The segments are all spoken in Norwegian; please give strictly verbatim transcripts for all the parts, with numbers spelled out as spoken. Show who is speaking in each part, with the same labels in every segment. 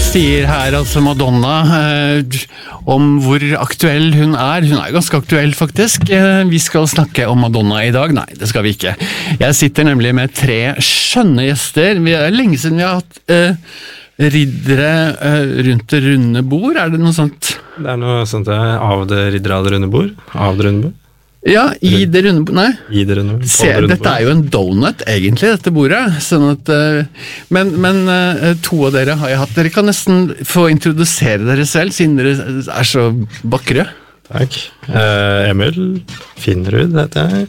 Speaker 1: sier her altså Madonna eh, om hvor aktuell hun er. Hun er ganske aktuell faktisk. Eh, vi skal snakke om Madonna i dag. Nei, det skal vi ikke. Jeg sitter nemlig med tre skjønne gjester. Vi er lenge siden vi har hatt eh, riddere eh, rundt det runde bord. Er det noe sånt?
Speaker 2: Det er noe sånt ja, av det riddere av det runde bord. Av det runde bord.
Speaker 1: Ja, i det runde bordet, nei.
Speaker 2: I det runde bordet.
Speaker 1: Se, dette er jo en donut, egentlig, dette bordet. Sånn at, uh, men men uh, to av dere har jeg hatt. Dere kan nesten få introdusere dere selv, siden dere er så bakre.
Speaker 2: Takk. Uh, Emil Finnerud heter jeg.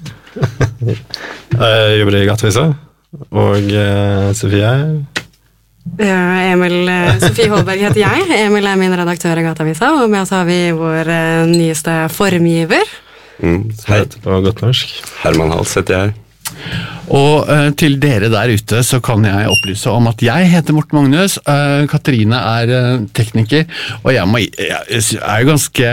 Speaker 2: Jeg jobber i Gatevisa. Og uh, Sofie
Speaker 3: Ja, Emil, Sofie Holberg heter jeg. Emil er min redaktør i Gatavisa, og med oss har vi vår uh, nyeste formgiver.
Speaker 2: Mm, heter på godt norsk.
Speaker 4: Herman Hals heter jeg.
Speaker 1: Og uh, til dere der ute så kan jeg opplyse om at jeg heter Morten Magnus, uh, Katarine er uh, tekniker, og jeg, må, jeg er jo ganske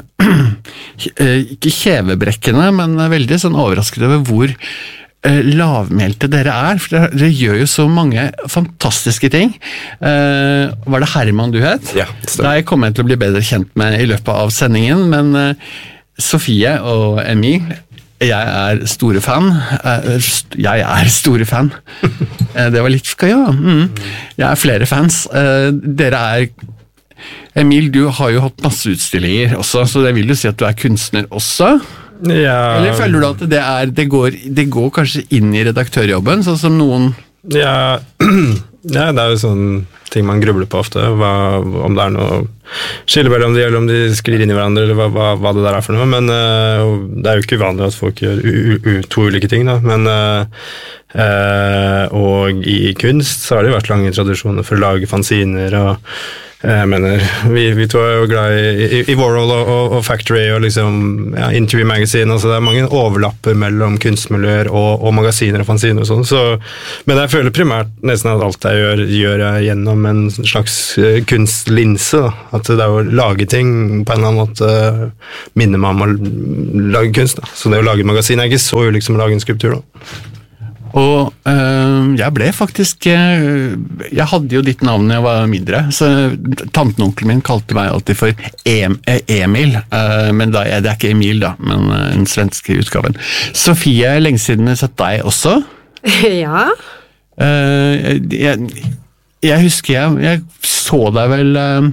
Speaker 1: uh, ikke kjevebrekkende, men veldig sånn overrasket over hvor uh, lavmælte dere er, for dere, dere gjør jo så mange fantastiske ting. Uh, var det Herman du het?
Speaker 4: Ja, det stemmer.
Speaker 1: Deg kommer jeg til å bli bedre kjent med i løpet av sendingen, men uh, Sofie og Emil, jeg er store fan. Jeg er store fan. Det var litt skal ja. Mm. Jeg er flere fans. Dere er Emil, du har jo hatt masse utstillinger også, så det vil jo si at du er kunstner også.
Speaker 2: Ja.
Speaker 1: Eller føler du at det, er, det, går, det går kanskje inn i redaktørjobben, sånn som noen...
Speaker 2: Ja, ja, det er jo sånn ting man grubler på ofte, hva, om det er noe skille mellom de, eller om de sklir inn i hverandre, eller hva, hva, hva det der er for noe, men uh, det er jo ikke uvanlig at folk gjør u, u, to ulike ting, da, men uh, uh, og i kunst så har det jo vært lange tradisjoner for å lage fanziner, og jeg mener, vi, vi to er jo glad i, i, i Warhol og, og, og Factory og liksom, ja, Interview Magazine, altså det er mange overlapper mellom kunstmiljøer og, og magasiner og fanziner og sånn, så, men jeg føler primært nesten at alt jeg gjør, gjør jeg gjennom en slags uh, kunstlinse, da. At det er å lage ting på en eller annen måte minner meg om å lage kunst, da. Så det å lage magasin er ikke så ulikt som å lage en skulptur, da.
Speaker 1: Og øh, jeg ble faktisk øh, jeg hadde jo ditt navn når jeg var mindre, så tanten og onkelen min kalte meg alltid for em, Emil, øh, men da, det er ikke Emil da, men øh, den svenske utgaven. Sofie, lenge siden jeg har sett deg også.
Speaker 3: Ja.
Speaker 1: Uh, jeg, jeg husker jeg, jeg så deg vel uh,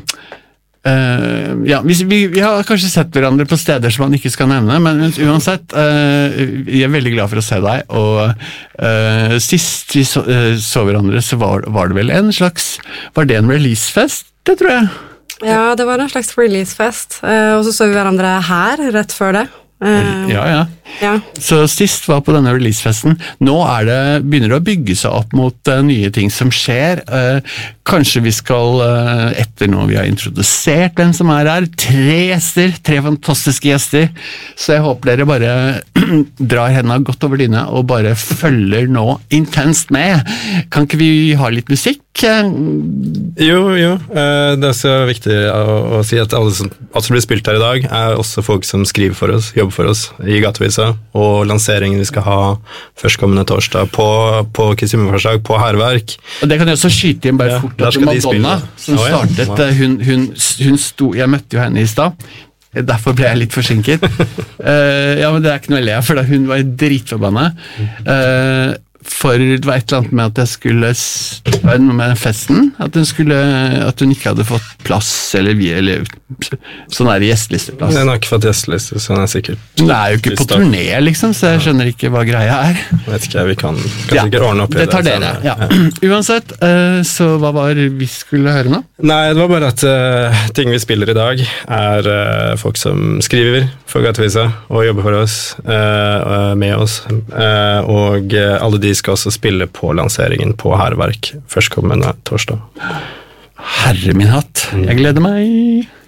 Speaker 1: uh, ja, vi, vi, vi har kanskje sett hverandre på steder som man ikke skal nevne, men uansett uh, jeg er veldig glad for å se deg, og uh, sist vi så, uh, så hverandre så var, var det vel en slags, var det en releasefest? Det tror jeg.
Speaker 3: Ja, det var en slags releasefest, uh, og så så vi hverandre her rett før det. Uh,
Speaker 1: ja, ja.
Speaker 3: ja.
Speaker 1: Så sist var på denne releasefesten. Nå er det, begynner det å bygge seg opp mot uh, nye ting som skjer. Uh, kanskje vi skal, uh, etter nå vi har introdusert hvem som er her, tre gjester, tre fantastiske gjester, så jeg håper dere bare drar hendene godt over dyna og bare følger nå intenst med. Kan ikke vi ha litt musikk?
Speaker 2: Jo, jo. Uh, det er så viktig å, å si at alle som, alt som blir spilt her i dag er også folk som skriver for oss, jobber for oss i Gatevisa, og lanseringen vi skal ha førstkommende torsdag på, på Kristi himmelfartsdag på Hærverk.
Speaker 1: Og det kan jeg også skyte inn bare
Speaker 2: ja,
Speaker 1: fort at Madonna, som
Speaker 2: oh, ja.
Speaker 1: startet,
Speaker 2: wow.
Speaker 1: hun, hun, hun sto, jeg møtte jo henne i stad, derfor ble jeg litt forsinket. uh, ja, men det er ikke noe å le av, for hun var dritforbannet. Uh, for det var et eller annet med at jeg skulle det var noe med festen, at hun skulle at hun ikke hadde fått plass eller vi, eller sånn er det gjestelisteplass.
Speaker 2: Hun har ikke fått gjesteliste, så hun er sikkert
Speaker 1: hun er jo ikke på turné liksom, så jeg skjønner ikke hva greia er.
Speaker 2: Jeg vet ikke, vi kan, kan
Speaker 1: ja,
Speaker 2: sikkert ordne opp i det.
Speaker 1: Det tar dere, ja. ja. Uansett, så hva var vi skulle høre nå?
Speaker 2: Nei, det var bare at uh, ting vi spiller i dag er uh, folk som skriver for Gatevisa og jobber for oss, uh, med oss, uh, og uh, alle de skal også spille på lanseringen på Hærverk førstkommende torsdag.
Speaker 1: Herre min hatt, jeg gleder meg!